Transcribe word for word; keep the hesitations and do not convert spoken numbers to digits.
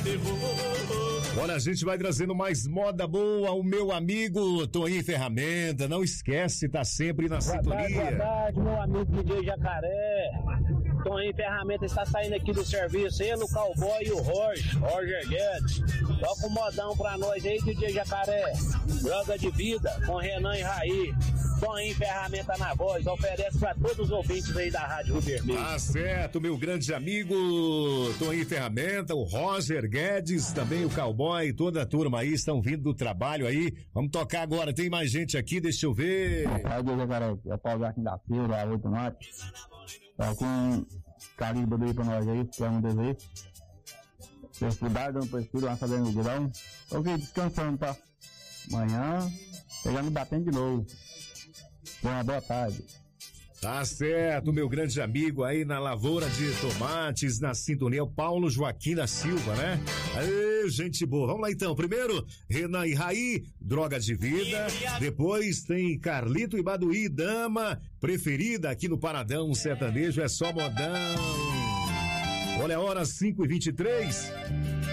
Olha, a gente vai trazendo mais moda boa, o meu amigo Toninho Ferramenta. Não esquece, tá sempre na boa sintonia. Tarde, boa tarde, meu amigo D J Jacaré. Toninho Ferramenta está saindo aqui do serviço. Ele, o Cowboy e o Roger, Roger Guedes. Toca um modão pra nós aí, D J Jacaré. Droga de vida com Renan e Raí. Toninho Ferramenta na voz, oferece pra todos os ouvintes aí da Rádio Rio Vermelho. Tá certo, meu grande amigo Toninho Ferramenta, o Roger Guedes, também o Cowboy, toda a turma aí estão vindo do trabalho aí. Vamos tocar agora, tem mais gente aqui, deixa eu ver. Aí, galera, é o Paulo Jardim da Silva, a oito Mate. Tá com um carinho do aí pra nós aí, que é um dever. Vocês cuidaram, não prefiro lá fazendo o grão. Tô aqui descansando, tá? Amanhã, pegando e batendo de novo. Boa, boa tarde. Tá certo, meu grande amigo aí na lavoura de tomates, na sintonia, o Paulo Joaquim da Silva, né? Aê, gente boa. Vamos lá então. Primeiro, Renan e Raí, Droga de Vida. Depois tem Carlito e Baduí, dama preferida aqui no Paradão Sertanejo, é só modão. Olha a hora, cinco e vinte e três.